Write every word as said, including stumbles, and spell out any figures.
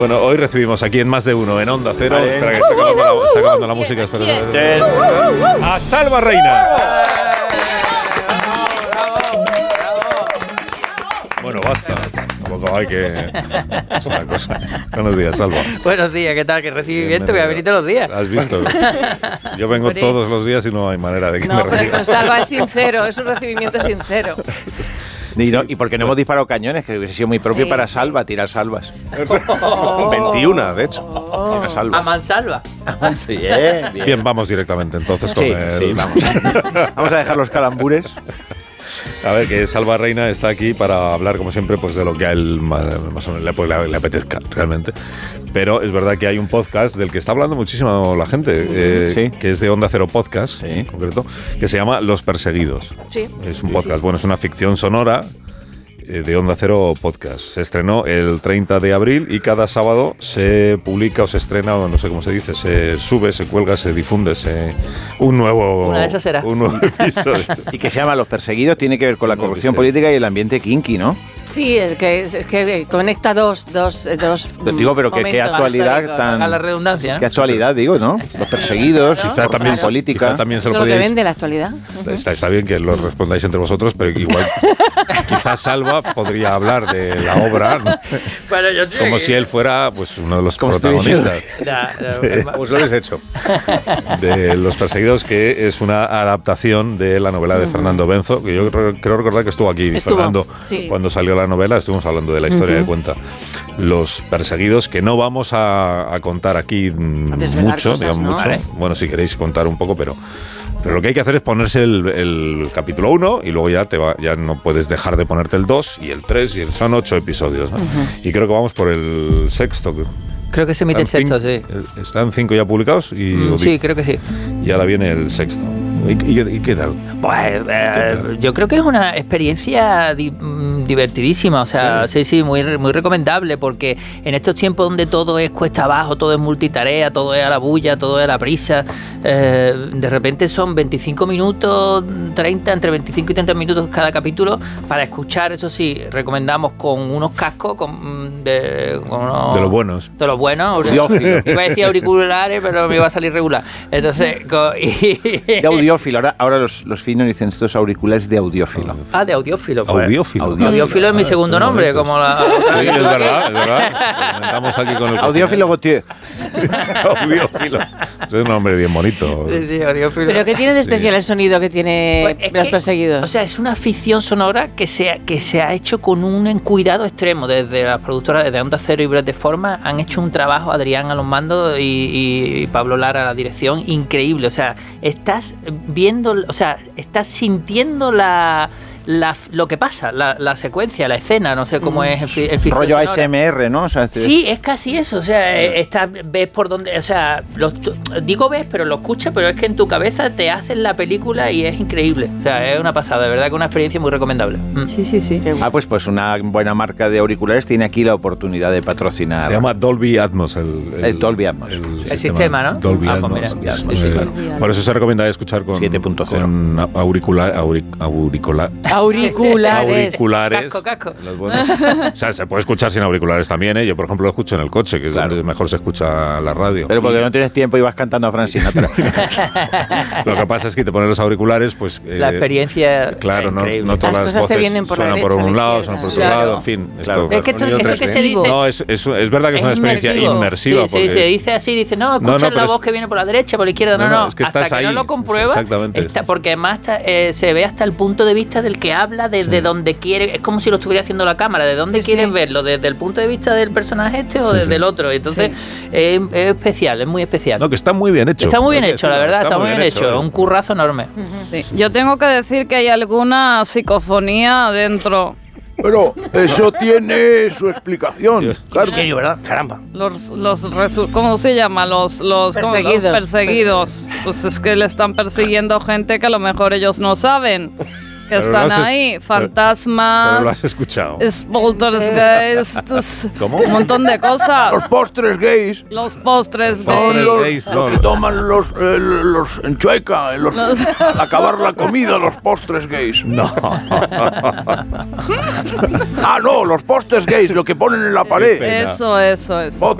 Bueno, hoy recibimos aquí en Más de Uno, en Onda Cero. Vale. Espera, que está acabando la, está acabando la música. Espera, espera, espera. A Salva Reina. Bueno, basta. Tampoco hay que... Es una cosa. Buenos días, Salva. Buenos días, ¿qué tal? ¿Qué recibimiento? Voy a venir todos los días. ¿Has visto? Yo vengo Hombre. todos los días y no hay manera de que no, me reciban. No, pero Salva es sincero, es un recibimiento sincero. Y, no, y porque no hemos disparado cañones, que hubiese sido muy propio sí, para Salva, tirar salvas. Oh. veintiuna, de hecho. Oh. A mansalva. Sí, eh, bien. bien, vamos directamente entonces con sí, el... Sí, vamos. Vamos a dejar los calambures. A ver, que Salva Reina está aquí para hablar, como siempre, pues de lo que a él más, más o menos le, pues, le, le apetezca, realmente. Pero es verdad que hay un podcast del que está hablando muchísimo la gente, eh, sí. que es de Onda Cero Podcast, sí. en concreto, que se llama Los Perseguidos. Sí. Es un podcast, sí. bueno, es una ficción sonora de Onda Cero Podcast. Se estrenó el treinta de abril y cada sábado se publica o se estrena, o no sé cómo se dice, se sube, se cuelga, se difunde se, un nuevo Una de esas será. Un nuevo episodio. Y que se llama Los Perseguidos, tiene que ver con la no corrupción política y el ambiente kinky, ¿no? Sí, es que, es que conecta dos, dos, dos Pero digo, pero que, qué actualidad tan... A la redundancia, ¿no? Qué actualidad, digo, ¿no? Los Perseguidos, claro. quizá también, política. Quizá también se lo Eso es lo que podíais... vende la actualidad. Está, está bien que lo respondáis entre vosotros, pero igual quizás Salva podría hablar de la obra, ¿no? Bueno, yo como si él fuera pues uno de los protagonistas. Ya, de, pues lo habéis hecho. De Los Perseguidos, que es una adaptación de la novela de Fernando Benzo, que yo creo, creo recordar que estuvo aquí estuvo, Fernando sí. cuando salió la novela, estuvimos hablando de la historia uh-huh. que cuenta Los Perseguidos, que no vamos a, a contar aquí a mucho, cosas, digamos ¿no? mucho. Vale. Bueno, si queréis contar un poco, pero Pero lo que hay que hacer es ponerse el, el capítulo uno y luego ya te va, ya no puedes dejar de ponerte el dos y el tres y el, son ocho episodios, ¿no? Uh-huh. Y creo que vamos por el sexto. Creo que se emite el sexto, sí. Están cinco ya publicados y mm, sí, creo que sí. Y ahora viene el sexto. ¿Y, y, y qué tal? Pues eh, ¿Qué tal? Yo creo que es una experiencia di, divertidísima, o sea, sí, sí, sí muy, muy recomendable, porque en estos tiempos donde todo es cuesta abajo, todo es multitarea, todo es a la bulla, todo es a la prisa, eh, de repente son veinticinco minutos, treinta, entre veinticinco y treinta minutos cada capítulo para escuchar, eso sí, recomendamos con unos cascos, con, de, con unos, de los buenos. De los buenos, audiófilos. Iba a decir auriculares, pero me iba a salir regular. Entonces, con, y, de audiófilo, ahora, ahora los, los finos dicen estos auriculares de audiófilo. Ah, de audiófilo. Pues. Audiófilo. Audiófilo. Audiófilo es mi segundo nombre, como la... Sí, es verdad, es verdad. Comentamos aquí con el Audiófilo Gautier. Audiófilo. Es un nombre bien bonito. Sí, sí, audiófilo. ¿Pero qué tiene de especial sí. el sonido que tiene pues Los que, Perseguidos? O sea, es una ficción sonora que se, que se ha hecho con un cuidado extremo. Desde las productoras, desde Onda Cero y Bread de Forma, han hecho un trabajo, Adrián a los mandos y, y Pablo Lara a la dirección, increíble. O sea, estás viendo, o sea, estás sintiendo la... La, lo que pasa, la, la secuencia, la escena, no sé cómo mm. es en, en rollo A S M R, ¿no? O sea, es... Sí, es casi eso, o sea, está, ves por donde, o sea, los, digo ves, pero lo escuchas, pero es que en tu cabeza te hacen la película y es increíble, o sea, es una pasada, de verdad que una experiencia muy recomendable. Mm. Sí, sí, sí. Ah, pues pues una buena marca de auriculares tiene aquí la oportunidad de patrocinar. Se llama Dolby Atmos, el, el, el Dolby Atmos, el, el sistema, sistema, ¿no? Dolby ah, Atmos. Pues mira, es, sí, sí, eh, por eso se recomienda escuchar con, siete punto cero. con auricular, auric, auricular, auriculares. Auriculares. Casco, casco. Los buenos. O sea, se puede escuchar sin auriculares también, ¿eh? Yo, por ejemplo, lo escucho en el coche, que es claro. donde mejor se escucha la radio. Pero porque y... no tienes tiempo y vas cantando a Frank Sinatra. Lo que pasa es que te pones los auriculares, pues... Eh, la experiencia Claro, no, no todas las, las voces te vienen por suenan por un lado, suenan por otro claro. lado, en fin. Claro. Esto, es que, esto, esto que se dice... No, es, es, es verdad que es, es una experiencia inmersivo. inmersiva. Sí, sí, se dice así, dice, no, escuchas no, no, la voz es... que viene por la derecha, por la izquierda, no, no, no, no es que hasta que ahí. no lo compruebas, exactamente. Está, porque además está, eh, se ve hasta el punto de vista del que habla, desde sí. donde quiere, es como si lo estuviera haciendo la cámara, de dónde sí, quieres sí. verlo, desde el punto de vista del personaje este o sí, desde sí. el otro, entonces sí. es, es especial, es muy especial. No, que está muy bien hecho. Está muy bien hecho, la verdad, está, está muy bien hecho, hecho. un currazo enorme. Sí. Yo tengo que decir que hay alguna psicofonía dentro. Pero eso tiene su explicación. Claro. En serio, ¿verdad? Caramba. Los, los ¿cómo se llama? Los, los perseguidos. Los perseguidos. Pues es que le están persiguiendo gente que a lo mejor ellos no saben. que están ahí, es, fantasmas, pero lo has escuchado. poltergeists, ¿Cómo? un montón de cosas. Los postres gays. Los postres Los gays. postres Los, gays, lo no, que no. toman los, eh, los en Chueca, los, Los- al acabar la comida, los postres gays. No. Ah, no, los postres gays, lo que ponen en la pared. pena. Eso, eso, eso.